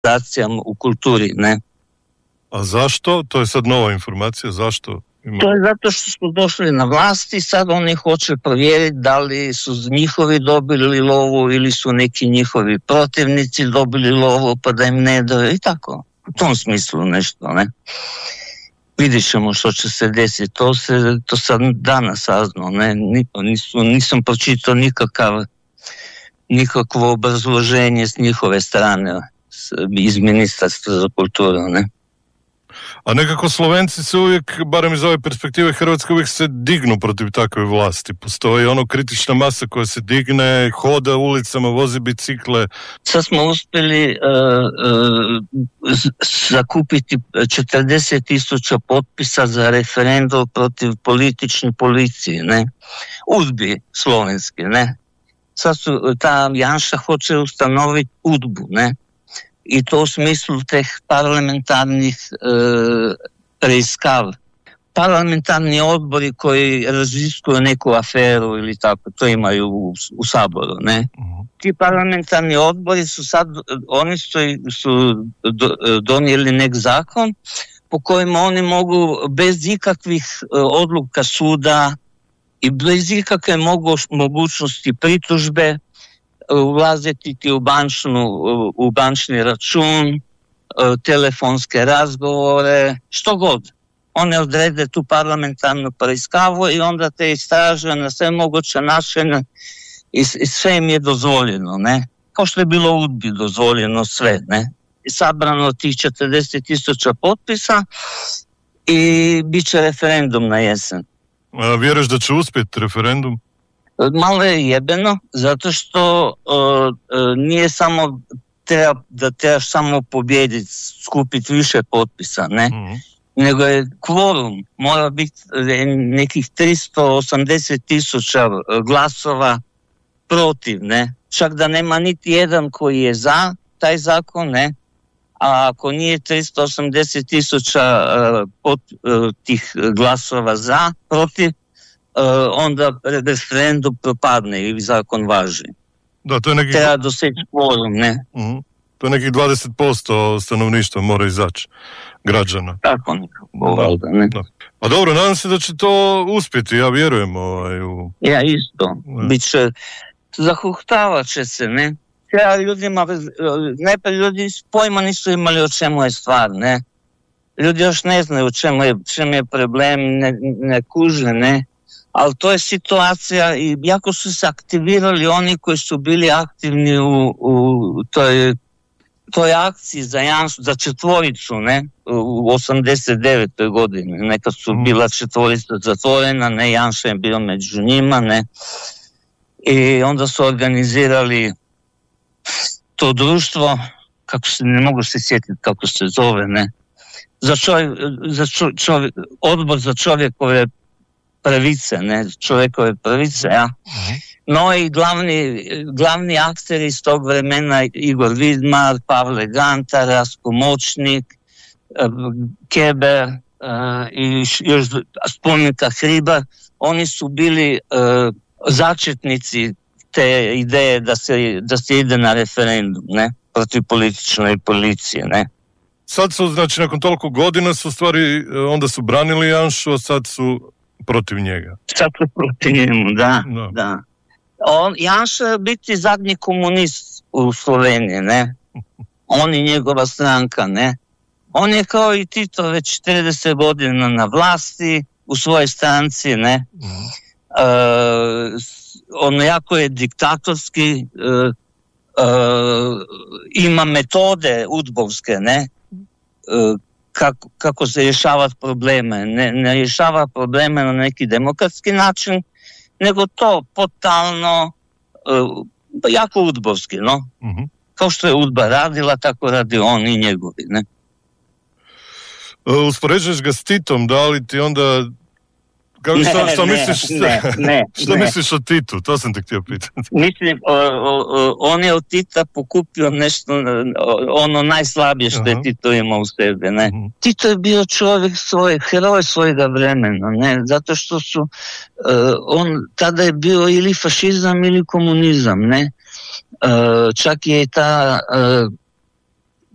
u kulturi, ne. A zašto? To je sad nova informacija, zašto? To je zato što su došli na vlast i sad oni hoće provjeriti da li su njihovi dobili lovu ili su neki njihovi protivnici dobili lovu pa da im ne daju i tako. U tom smislu nešto, ne. Vidjet ćemo što će se desiti. To sam danas saznao, ne. Nisam pročitao nikakvo obrazloženje s njihove strane iz Ministarstva za kulturu, ne. A nekako Slovenci se uvijek, barem iz ove perspektive Hrvatske, uvijek se dignu protiv takve vlasti. Postoji kritična masa koja se digne, hoda ulicama, vozi bicikle. Sad smo uspjeli zakupiti 40,000 potpisa za referendum protiv politične policije, ne? Udbi slovenski, ne? Sad ta Janša hoće ustanoviti udbu, ne? I to u smislu teh parlamentarnih preiskav. Parlamentarni odbori koji raziskuju neku aferu ili tako, to imaju u Saboru, ne? Ti parlamentarni odbori su sad, oni su donijeli nek zakon po kojima oni mogu bez ikakvih odluka suda i bez ikakve mogućnosti pritužbe ulaziti ti u bančni račun, telefonske razgovore, što god. One odrede tu parlamentarnu preiskavu i onda te istraže na sve moguće načine i sve im je dozvoljeno, ne? Kao što je bilo u Udbi dozvoljeno sve, ne? I sabrano tih 40,000 potpisa i bit će referendum na jesen. A vjeruješ da će uspjeti referendum? Malo je jebeno, zato što nije samo da trebaš samo pobijediti, skupiti više potpisa, ne? Nego je kvorum, mora biti nekih 380,000 glasova protiv, ne? Čak da nema niti jedan koji je za taj zakon, ne? A ako nije 380,000 tih glasova za, protiv, onda referendum propadne ili zakon važi. Da, to je nekih... Treba doseći kvorum, ne? To je nekih 20% stanovništva mora izaći, građana. Tako nekako, valjda, ne? Da. A dobro, nadam se da će to uspjeti, ja vjerujem Ja isto, biće, zahuhtavat će se, ne? Ja ljudima, najprije ljudi pojma nisu imali o čemu je stvar, ne? Ljudi još ne znaju o čemu je problem, ne kuže, ne? Ali to je situacija i jako su se aktivirali oni koji su bili aktivni u toj akciji za četvoricu, ne, u 89. godini, nekad su bila četvorica zatvorena, ne, Janša je bio među njima, ne, i onda su organizirali to društvo, ne mogu se sjetiti kako se zove, ne, odbor za čovjekove pravice, ne, čovjekove pravice, ja. No i glavni akteri iz tog vremena, Igor Vidmar, Pavle Gantar, Rasko Močnik, Keber i još spomenika Hribar, oni su bili začetnici te ideje da se ide na referendum, ne, protiv politične policije, ne. Sad su, znači, nakon toliko godina su stvari, onda su branili Janšu, a sad su protiv njega. Sad su protiv njemu, da. Janša je biti zadnji komunist u Sloveniji, ne? On i njegova stranka, ne? On je kao i Tito već 40 godina na vlasti, u svojoj stranci, ne? On jako je diktatorski, ima metode udbovske, ne? Kako se rješavati probleme. Ne rješava probleme na neki demokratski način, nego to totalno jako udbovski, no? Kao što je Udba radila, tako radi on i njegovi, ne? Uspoređuješ ga s Titom, da li ti onda... Što misliš o Titu? To sam te htio pitati. Mislim, on je od Tita pokupio nešto, ono najslabije što je Tito imao u sebi, ne. Tito je bio čovjek heroj svojega vremena, ne, zato što su, on tada je bio ili fašizam ili komunizam, ne. Čak je ta